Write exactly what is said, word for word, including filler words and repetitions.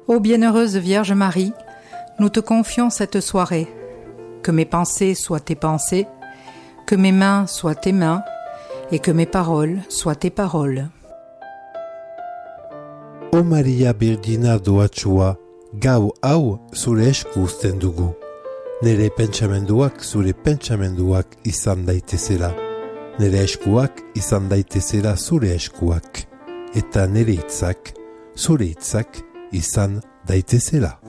Ô bienheureuse Vierge Marie, nous te confions cette soirée. Que mes pensées soient tes pensées, que mes mains soient tes mains, et que mes paroles soient tes paroles. O Maria Birgina doatsua, gau hau zure esku uzten dugu. Nere pentsamenduak zure pentsamenduak izan daitezela. Nere eskuak izan daitezela zure eskuak. Eta nere hitzak, zure hitzak izan daitezela.